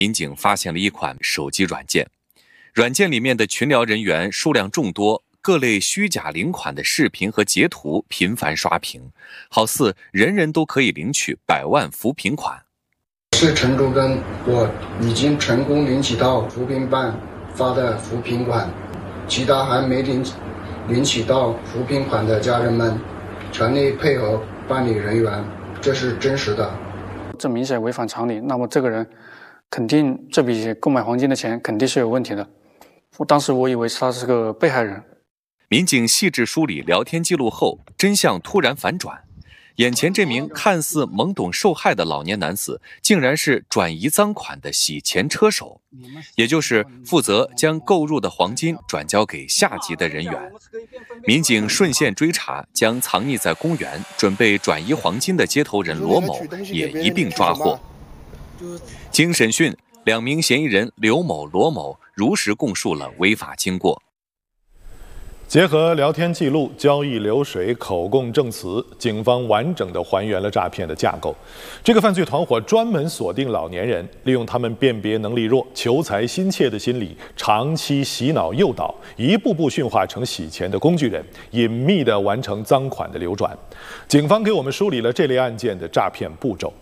民警发现了一款手机软件，软件里面的群聊人员数量众多，各类虚假领款的视频和截图频繁刷屏，好似人人都可以领取100万扶贫款。 是陈主任，我已经成功领取到扶贫办发的扶贫款，其他还没领取到扶贫款的家人们，全力配合办理人员，这是真实的。 这明显违反常理，那么这个人肯定这笔购买黄金的钱肯定是有问题的。当时我以为他是个被害人。 民警细致梳理聊天记录后，真相突然反转。眼前这名看似懵懂受害的老年男子，竟然是转移赃款的洗钱车手，也就是负责将购入的黄金转交给下级的人员。民警顺线追查，将藏匿在公园准备转移黄金的接头人罗某也一并抓获。经审讯，2名嫌疑人刘某、罗某如实供述了违法经过。 结合聊天记录、交易流水、口供证词，警方完整地还原了诈骗的架构。这个犯罪团伙专门锁定老年人，利用他们辨别能力弱、求财心切的心理，长期洗脑诱导，一步步驯化成洗钱的工具人，隐秘地完成赃款的流转。警方给我们梳理了这类案件的诈骗步骤。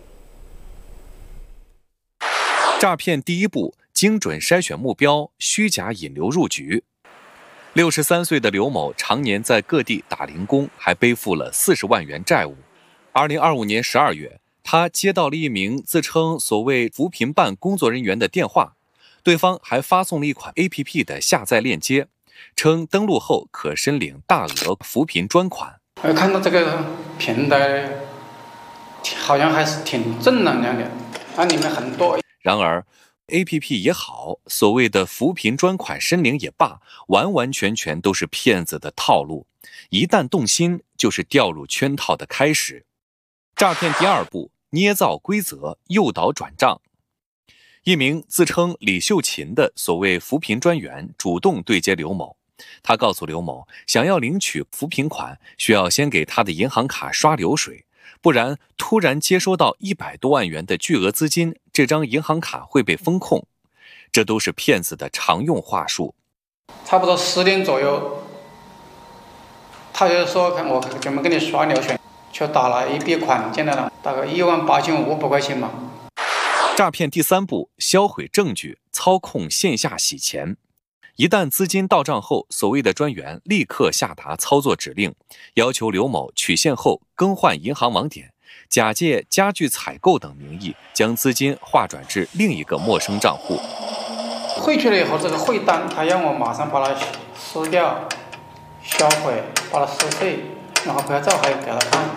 诈骗第一步，精准筛选目标，虚假引流入局。63岁的刘某常年在各地打零工，还背负了40万元债务。2025年12月，他接到了一名自称所谓扶贫办工作人员的电话，对方还发送了一款 APP 的下载链接，称登录后可申领大额扶贫专款。 看到这个平台好像还是挺正能量的，它里面很多。 然而APP 也好，所谓的扶贫专款申领也罢，完完全全都是骗子的套路。一旦动心，就是掉入圈套的开始。诈骗第二步，捏造规则，诱导转账。一名自称李秀琴的所谓扶贫专员主动对接刘某，他告诉刘某，想要领取扶贫款，需要先给他的银行卡刷流水，不然突然接收到100多万元的巨额资金，这张银行卡会被封控。这都是骗子的常用话术。 差不多10点左右，他就说我准备给你刷流水，就打了一笔款进来了，大概18500块钱嘛。 诈骗第三步，销毁证据，操控线下洗钱。一旦资金到账后，所谓的专员立刻下达操作指令，要求刘某取现后更换银行网点，假借家具采购等名义，将资金划转至另一个陌生账户。 汇去了以后，这个汇单他让我马上把它撕掉、销毁，把它撕碎，然后拍照还给他看。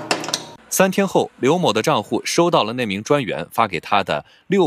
3天后，刘某的账户收到了那名专员发给他的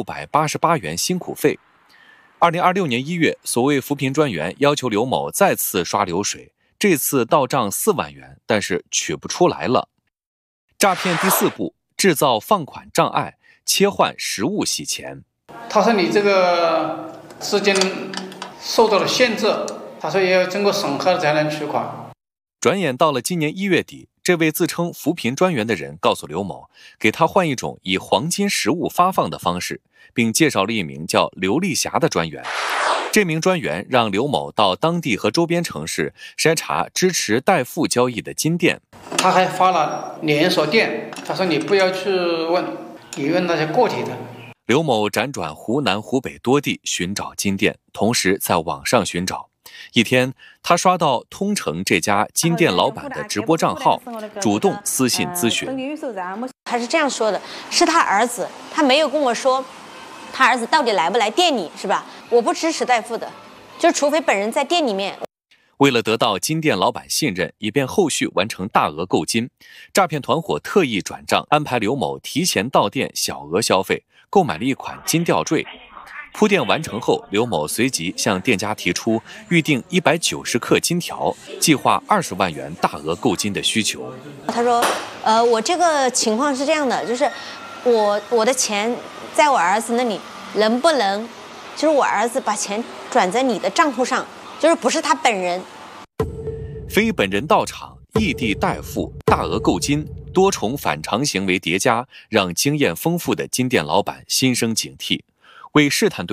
688元辛苦费。2026年1月，所谓扶贫专员要求刘某再次刷流水，这次到账4万元，但是取不出来了。诈骗第4步，制造放款障碍，切换实物洗钱。 他说你这个资金受到了限制，他说也要经过审核才能取款。 转眼到了今年1月底，这位自称扶贫专员的人告诉刘某，给他换一种以黄金实物发放的方式，并介绍了一名叫刘丽霞的专员。这名专员让刘某到当地和周边城市筛查支持代付交易的金店。 他还发了连锁店，他说你不要去问，你问那些个体的。 刘某辗转湖南、湖北多地寻找金店，同时在网上寻找。一天，他刷到通城这家金店老板的直播账号，主动私信咨询。 他是这样说的，是他儿子，他没有跟我说他儿子到底来不来店里，是吧？我不支持代付的，就除非本人在店里面。 为了得到金店老板信任，以便后续完成大额购金，诈骗团伙特意转账，安排刘某提前到店小额消费，购买了一款金吊坠。铺垫完成后，刘某随即向店家提出预定190克金条，计划20万元大额购金的需求。 他说，我这个情况是这样的，就是我的钱在我儿子那里，能不能就是我儿子把钱转在你的账户上，就是不是他本人。 非本人到场，异地代付，大额购金，多重反常行为叠加，让经验丰富的金店老板心生警惕。为试探对